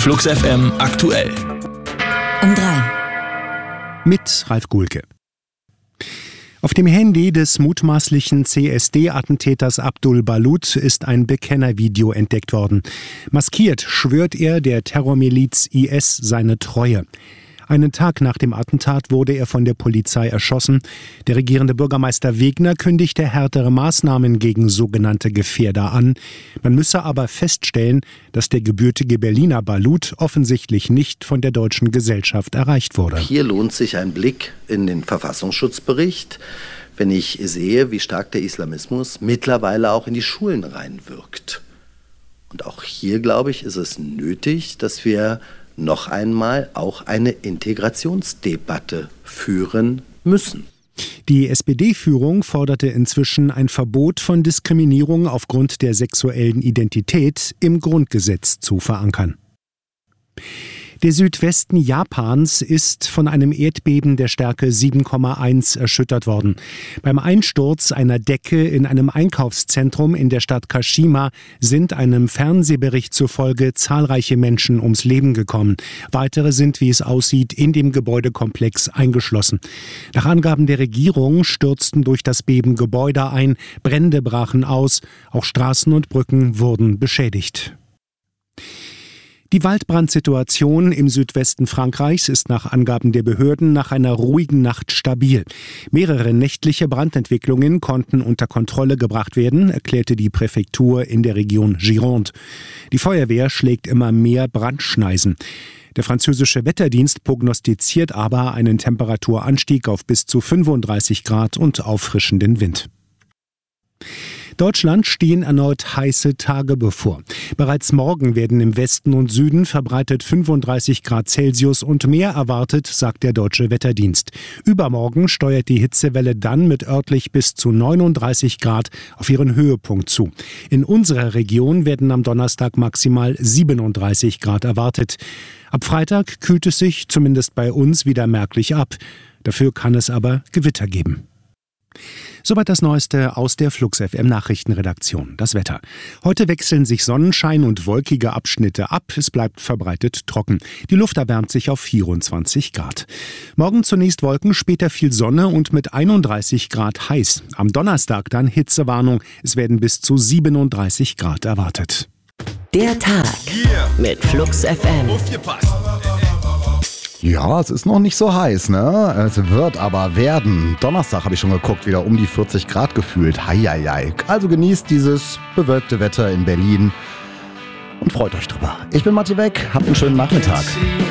Flux FM aktuell. Um 3. Mit Ralf Gulke. Auf dem Handy des mutmaßlichen CSD-Attentäters Abdul Balut ist ein Bekennervideo entdeckt worden. Maskiert schwört er der Terrormiliz IS seine Treue. Einen Tag nach dem Attentat wurde er von der Polizei erschossen. Der regierende Bürgermeister Wegner kündigte härtere Maßnahmen gegen sogenannte Gefährder an. Man müsse aber feststellen, dass der gebürtige Berliner Balut offensichtlich nicht von der deutschen Gesellschaft erreicht wurde. Hier lohnt sich ein Blick in den Verfassungsschutzbericht, wenn ich sehe, wie stark der Islamismus mittlerweile auch in die Schulen reinwirkt. Und auch hier, glaube ich, ist es nötig, dass wir noch einmal auch eine Integrationsdebatte führen müssen. Die SPD-Führung forderte inzwischen ein Verbot von Diskriminierung aufgrund der sexuellen Identität im Grundgesetz zu verankern. Der Südwesten Japans ist von einem Erdbeben der Stärke 7,1 erschüttert worden. Beim Einsturz einer Decke in einem Einkaufszentrum in der Stadt Kashima sind einem Fernsehbericht zufolge zahlreiche Menschen ums Leben gekommen. Weitere sind, wie es aussieht, in dem Gebäudekomplex eingeschlossen. Nach Angaben der Regierung stürzten durch das Beben Gebäude ein, Brände brachen aus, auch Straßen und Brücken wurden beschädigt. Die Waldbrandsituation im Südwesten Frankreichs ist nach Angaben der Behörden nach einer ruhigen Nacht stabil. Mehrere nächtliche Brandentwicklungen konnten unter Kontrolle gebracht werden, erklärte die Präfektur in der Region Gironde. Die Feuerwehr schlägt immer mehr Brandschneisen. Der französische Wetterdienst prognostiziert aber einen Temperaturanstieg auf bis zu 35 Grad und auffrischenden Wind. Deutschland stehen erneut heiße Tage bevor. Bereits morgen werden im Westen und Süden verbreitet 35 Grad Celsius und mehr erwartet, sagt der Deutsche Wetterdienst. Übermorgen steuert die Hitzewelle dann mit örtlich bis zu 39 Grad auf ihren Höhepunkt zu. In unserer Region werden am Donnerstag maximal 37 Grad erwartet. Ab Freitag kühlt es sich, zumindest bei uns, wieder merklich ab. Dafür kann es aber Gewitter geben. Soweit das Neueste aus der Flux FM Nachrichtenredaktion. Das Wetter. Heute wechseln sich Sonnenschein und wolkige Abschnitte ab. Es bleibt verbreitet trocken. Die Luft erwärmt sich auf 24 Grad. Morgen zunächst Wolken, später viel Sonne und mit 31 Grad heiß. Am Donnerstag dann Hitzewarnung. Es werden bis zu 37 Grad erwartet. Der Tag mit Flux FM. Ja, es ist noch nicht so heiß, ne? Es wird aber werden. Donnerstag habe ich schon geguckt, wieder um die 40 Grad gefühlt. Heieiei. Also genießt dieses bewölkte Wetter in Berlin und freut euch drüber. Ich bin Matti Weck, habt einen schönen Nachmittag.